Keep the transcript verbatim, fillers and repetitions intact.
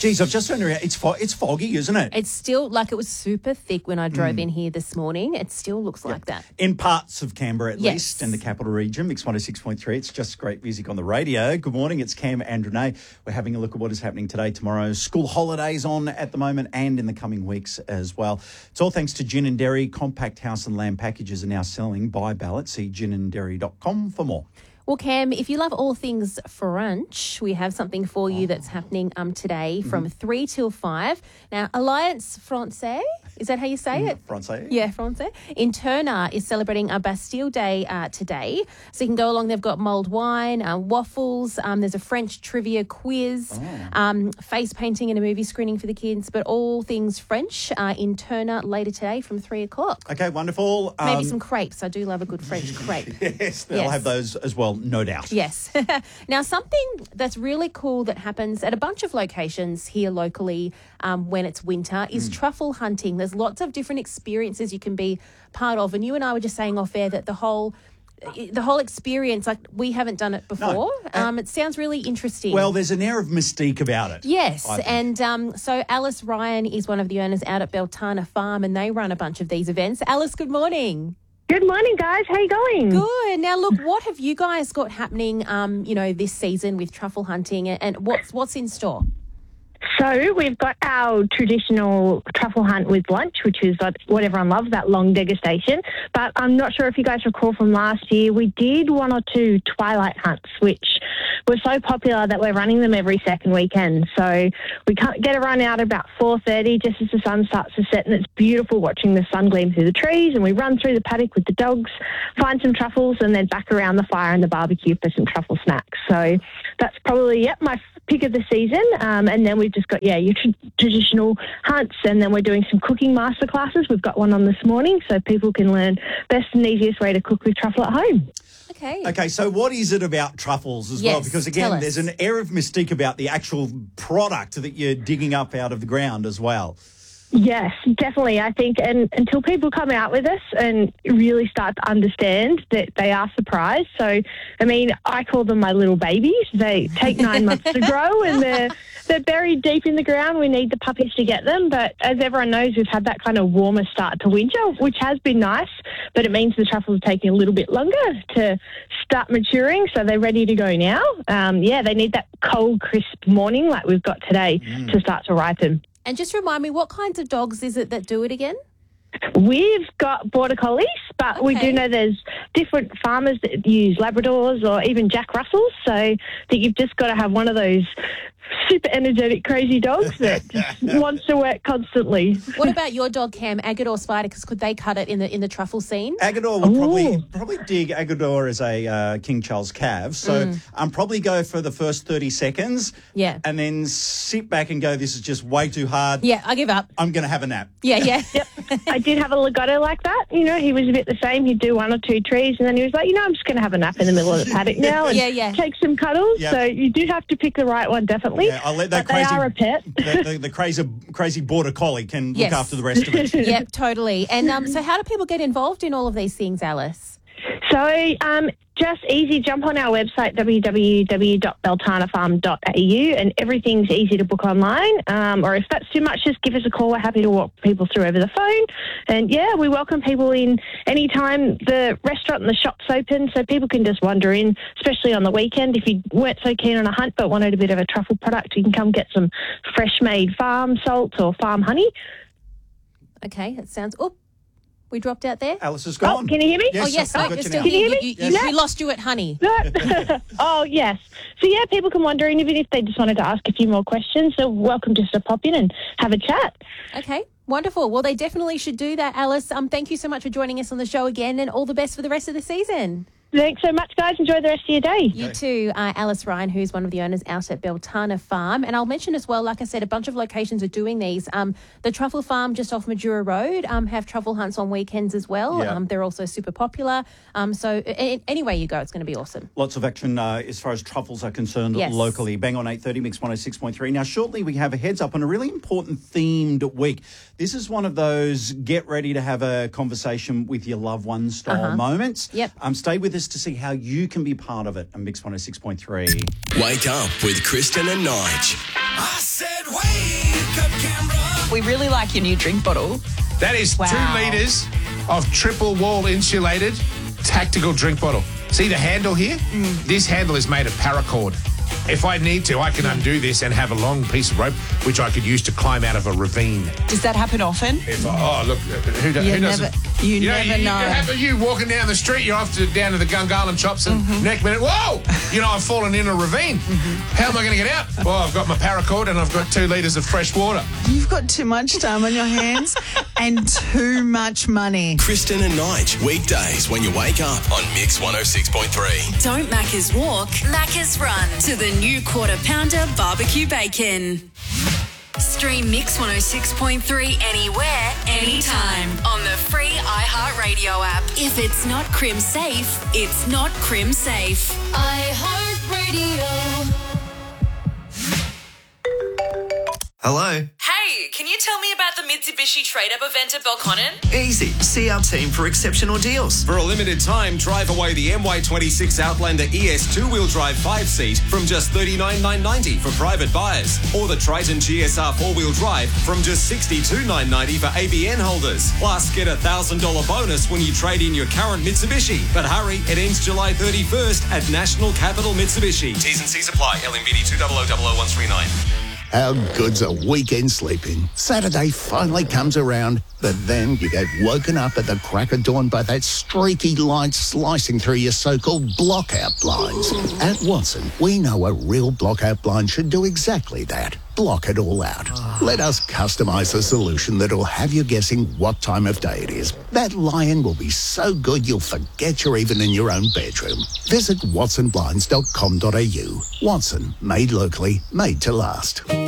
Geez, I've just turned around. It's fo- it's foggy, isn't it? It's still, like, it was super thick when I drove mm. in here this morning. It still looks yep. like that. In parts of Canberra, at yes. least, and the capital region, Mix one oh six point three. It's just great music on the radio. Good morning, it's Cam and Renee. We're having a look at what is happening today, tomorrow. School holidays on at the moment and in the coming weeks as well. It's all thanks to Gin and Dairy. Compact house and land packages are now selling by ballot. See gin and dairy dot com for more. Well, Cam, if you love all things French, we have something for you that's happening um today from mm-hmm. three till five. Now, Alliance Française, is that how you say it? Française. Yeah, Française. In Turner is celebrating a Bastille Day uh, today. So you can go along. They've got mulled wine, uh, waffles. Um, there's a French trivia quiz, oh. um, face painting and a movie screening for the kids, but all things French uh, in Turner later today from three o'clock. Okay, wonderful. Maybe um, some crepes. I do love a good French crepe. Yes, they'll yes. have those as well. No doubt. Yes. Now, something that's really cool that happens at a bunch of locations here locally um, when it's winter is mm. truffle hunting. There's lots of different experiences you can be part of. And you and I were just saying off air that the whole the whole experience, like, we haven't done it before. No. Uh, um, it sounds really interesting. Well, there's an air of mystique about it. Yes. And um, so Alice Ryan is one of the owners out at Beltana Farm, and they run a bunch of these events. Alice, good morning. Good morning, guys. How you going? Good. Now, look, what have you guys got happening, um, you know, this season with truffle hunting, and what's what's in store? So we've got our traditional truffle hunt with lunch, which is like what everyone loves, that long degustation. But I'm not sure if you guys recall from last year, we did one or two twilight hunts, which were so popular that we're running them every second weekend. So we can't get a run out at about four thirty just as the sun starts to set, and it's beautiful watching the sun gleam through the trees, and we run through the paddock with the dogs, find some truffles, and then back around the fire and the barbecue for some truffle snacks. So that's probably, yep, my pick of the season. Um, and then we've just got, yeah, your tr- traditional hunts, and then we're doing some cooking masterclasses. We've got one on this morning so people can learn best and easiest way to cook with truffle at home. Okay. Okay, so what is it about truffles as yes, well? Because, again, there's an air of mystique about the actual product that you're digging up out of the ground as well. Yes, definitely. I think and until people come out with us and really start to understand that they are surprised. So, I mean, I call them my little babies. They take nine months to grow, and they're, they're buried deep in the ground. We need the puppies to get them. But as everyone knows, we've had that kind of warmer start to winter, which has been nice. But it means the truffles are taking a little bit longer to start maturing. So they're ready to go now. Um, yeah, they need that cold, crisp morning like we've got today mm. to start to ripen. And just remind me, what kinds of dogs is it that do it again? We've got Border Collies, but okay. we do know there's different farmers that use Labradors or even Jack Russells, so that you've just got to have one of those super energetic, crazy dogs that just wants to work constantly. What about your dog, Cam, Agador or Spider? Because could they cut it in the in the truffle scene? Agador will probably probably dig Agador as a uh, King Charles calf, so mm. um, probably go for the first thirty seconds, yeah, and then sit back and go, this is just way too hard. Yeah, I give up. I'm going to have a nap. Yeah, yeah. Yep. I did have a Legato like that. You know, he was a bit the same. He'd do one or two trees, and then he was like, you know, I'm just going to have a nap in the middle of the paddock now and yeah, yeah. take some cuddles. Yep. So you do have to pick the right one, definitely. Yeah, I'll let that but crazy, they are a pet. the, the, the crazy, crazy Border Collie can yes. look after the rest of it. Yep, totally. And um, so how do people get involved in all of these things, Alice? So um, just easy, jump on our website, w w w dot beltana farm dot a u, and everything's easy to book online. Um, or if that's too much, just give us a call. We're happy to walk people through over the phone. And, yeah, we welcome people in anytime. The restaurant and the shop's open, so people can just wander in, especially on the weekend. If you weren't so keen on a hunt but wanted a bit of a truffle product, you can come get some fresh-made farm salt or farm honey. Okay, that sounds... Oh. We dropped out there. Alice is gone. Oh, can you hear me? Yes, oh, yes. I've No, got you're you still now. here. Can you hear You, me? you, Yes. we lost you at honey. Oh, yes. So, yeah, people can wander in even if they just wanted to ask a few more questions. So welcome just to pop in and have a chat. Okay, wonderful. Well, they definitely should do that, Alice. Um, thank you so much for joining us on the show again, and all the best for the rest of the season. Thanks so much, guys. Enjoy the rest of your day. You too. Uh, Alice Ryan, who's one of the owners out at Beltana Farm. And I'll mention as well, like I said, a bunch of locations are doing these. Um, the Truffle Farm just off Madura Road um, have truffle hunts on weekends as well. Yeah. Um, they're also super popular. Um, so a- anyway you go, it's going to be awesome. Lots of action uh, as far as truffles are concerned yes. locally. Bang on eight thirty, Mix one oh six point three. Now, shortly we have a heads up on a really important themed week. This is one of those get ready to have a conversation with your loved one style uh-huh. moments. Yep. Um, stay with us to see how you can be part of it on Mix one oh six point three. Wake up with Kristen and Nige. I said wake We really like your new drink bottle. That is Wow. two litres of triple wall insulated tactical drink bottle. See the handle here? Mm. This handle is made of paracord. If I need to, I can undo this and have a long piece of rope, which I could use to climb out of a ravine. Does that happen often? If I, oh, look, who, do, You who doesn't? never- you know, never you, know. You, happen, you walking down the street, you're off to down to the Gungahlin Chops and Mm-hmm. next minute, whoa! You know, I've fallen in a ravine. Mm-hmm. How am I going to get out? Well, I've got my paracord and I've got two litres of fresh water. You've got too much time on your hands and too much money. Kristen and Nige, weekdays when you wake up on Mix one oh six point three. Don't Macca's walk, Macca's run to the new Quarter Pounder Barbecue Bacon. Stream Mix one oh six point three anywhere, anytime on the free iHeartRadio app. If it's not Crim safe, it's not Crim safe. iHeartRadio. Hello. Hey, can you tell me about the Mitsubishi trade-up event at Belconnen? Easy. See our team for exceptional deals. For a limited time, drive away the M Y twenty-six Outlander E S two-wheel drive five-seat from just thirty-nine thousand nine hundred ninety dollars for private buyers, or the Triton G S R four-wheel drive from just sixty-two thousand nine hundred ninety dollars for A B N holders. Plus, get a one thousand dollars bonus when you trade in your current Mitsubishi. But hurry, it ends July thirty-first at National Capital Mitsubishi. T's and C's apply. L M V D two zero zero zero zero one three nine. How good's a weekend sleeping? Saturday finally comes around, but then you get woken up at the crack of dawn by that streaky light slicing through your so-called blockout blinds. At Watson, we know a real blockout blind should do exactly that. Block it all out. Let us customise a solution that'll have you guessing what time of day it is. That lion will be so good you'll forget you're even in your own bedroom. Visit watson blinds dot com dot a u. Watson, made locally, made to last.